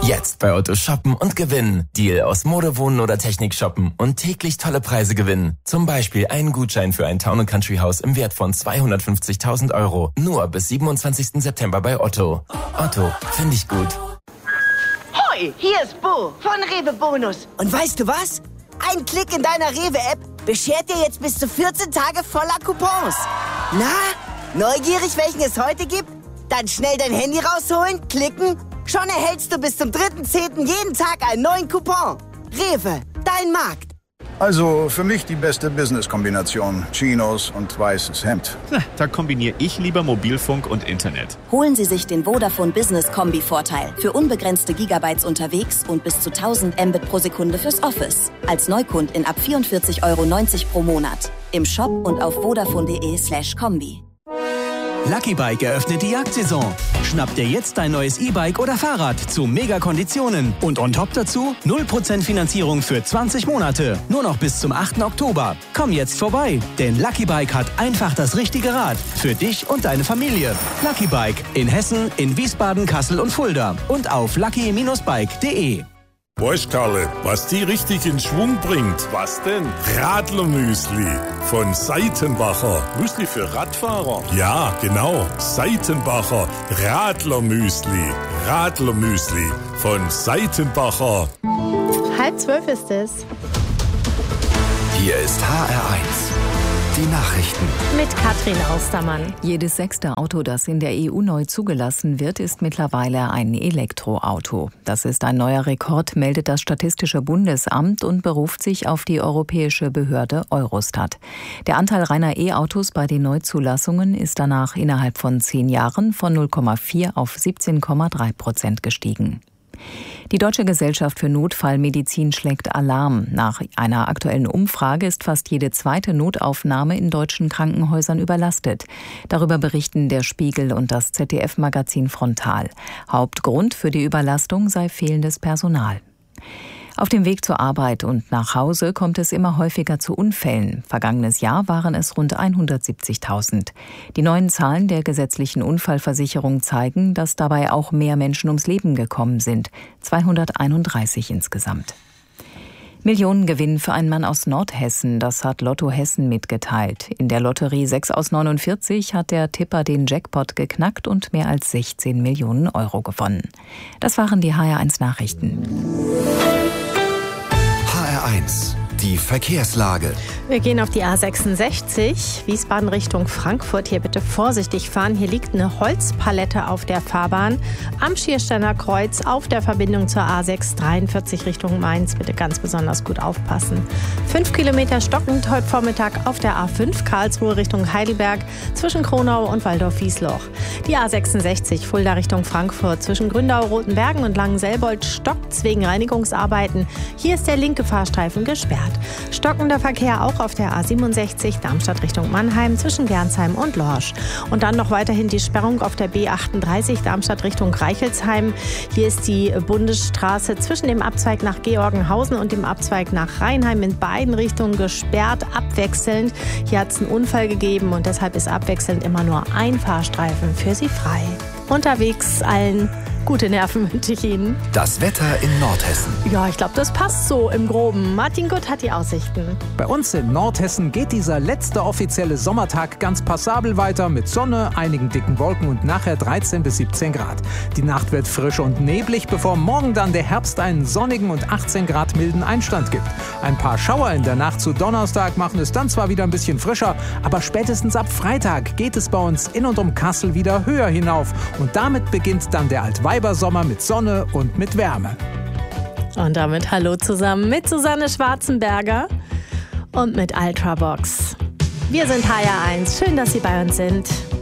Jetzt bei Otto shoppen und gewinnen. Deal aus Mode, Wohnen oder Technik shoppen und täglich tolle Preise gewinnen. Zum Beispiel einen Gutschein für ein Town & Country Haus im Wert von 250.000 €. Nur bis 27. September bei Otto. Otto, finde ich gut. Hoi, hier ist Bo von Rewe Bonus. Und weißt du was? Ein Klick in deiner Rewe-App beschert dir jetzt bis zu 14 Tage voller Coupons. Na, neugierig, welchen es heute gibt? Dann schnell dein Handy rausholen, klicken. Schon erhältst du bis zum 3.10. jeden Tag einen neuen Coupon. Rewe, dein Markt. Also für mich die beste Business-Kombination. Chinos und weißes Hemd. Da kombiniere ich lieber Mobilfunk und Internet. Holen Sie sich den Vodafone Business Kombi-Vorteil. Für unbegrenzte Gigabytes unterwegs und bis zu 1000 Mbit pro Sekunde fürs Office. Als Neukundin ab 44,90 € pro Monat. Im Shop und auf vodafone.de/kombi. Lucky Bike eröffnet die Jagdsaison. Schnapp dir jetzt dein neues E-Bike oder Fahrrad zu Mega-Konditionen. Und on top dazu 0% Finanzierung für 20 Monate. Nur noch bis zum 8. Oktober. Komm jetzt vorbei, denn Lucky Bike hat einfach das richtige Rad. Für dich und deine Familie. Lucky Bike in Hessen, in Wiesbaden, Kassel und Fulda. Und auf lucky-bike.de. Weißt Karle, was die richtig in Schwung bringt? Was denn? Radlermüsli von Seitenbacher. Müsli für Radfahrer? Ja, genau. Seitenbacher Radlermüsli. Radlermüsli von Seitenbacher. 11:30 ist es. Hier ist HR1. Die Nachrichten. Mit Katrin Austermann. Jedes 6. Auto, das in der EU neu zugelassen wird, ist mittlerweile ein Elektroauto. Das ist ein neuer Rekord, meldet das Statistische Bundesamt und beruft sich auf die europäische Behörde Eurostat. Der Anteil reiner E-Autos bei den Neuzulassungen ist danach innerhalb von 10 Jahren von 0,4 auf 17,3% gestiegen. Die Deutsche Gesellschaft für Notfallmedizin schlägt Alarm. Nach einer aktuellen Umfrage ist fast jede zweite Notaufnahme in deutschen Krankenhäusern überlastet. Darüber berichten der Spiegel und das ZDF-Magazin Frontal. Hauptgrund für die Überlastung sei fehlendes Personal. Auf dem Weg zur Arbeit und nach Hause kommt es immer häufiger zu Unfällen. Vergangenes Jahr waren es rund 170.000. Die neuen Zahlen der gesetzlichen Unfallversicherung zeigen, dass dabei auch mehr Menschen ums Leben gekommen sind. 231 insgesamt. Millionengewinn für einen Mann aus Nordhessen, das hat Lotto Hessen mitgeteilt. In der Lotterie 6 aus 49 hat der Tipper den Jackpot geknackt und mehr als 16 Millionen € gewonnen. Das waren die HR1 Nachrichten. HR1, die Verkehrslage. Wir gehen auf die A66, Wiesbaden Richtung Frankfurt. Hier bitte vorsichtig fahren. Hier liegt eine Holzpalette auf der Fahrbahn. Am Schiersteiner Kreuz auf der Verbindung zur A6 43 Richtung Mainz. Bitte ganz besonders gut aufpassen. 5 Kilometer stockend heute Vormittag auf der A5 Karlsruhe Richtung Heidelberg zwischen Kronau und Waldorf-Wiesloch. Die A66 Fulda Richtung Frankfurt zwischen Gründau, Rotenbergen und Langenselbold stockt wegen Reinigungsarbeiten. Hier ist der linke Fahrstreifen gesperrt. Stockender Verkehr auch auf der A67 Darmstadt Richtung Mannheim zwischen Gernsheim und Lorsch. Und dann noch weiterhin die Sperrung auf der B38 Darmstadt Richtung Reichelsheim. Hier ist die Bundesstraße zwischen dem Abzweig nach Georgenhausen und dem Abzweig nach Rheinheim in beiden Richtungen gesperrt, abwechselnd. Hier hat es einen Unfall gegeben und deshalb ist abwechselnd immer nur ein Fahrstreifen für Sie frei. Unterwegs allen gute Nerven wünsche ich Ihnen. Das Wetter in Nordhessen. Ja, ich glaube, das passt so im Groben. Martin Gutt hat die Aussichten. Bei uns in Nordhessen geht dieser letzte offizielle Sommertag ganz passabel weiter mit Sonne, einigen dicken Wolken und nachher 13 bis 17 Grad. Die Nacht wird frisch und neblig, bevor morgen dann der Herbst einen sonnigen und 18 Grad milden Einstand gibt. Ein paar Schauer in der Nacht zu Donnerstag machen es dann zwar wieder ein bisschen frischer, aber spätestens ab Freitag geht es bei uns in und um Kassel wieder höher hinauf. Und damit beginnt dann der Altweibersommer mit Sonne und mit Wärme. Und damit hallo zusammen mit Susanne Schwarzenberger und mit Ultrabox. Wir sind HR1. Schön, dass Sie bei uns sind.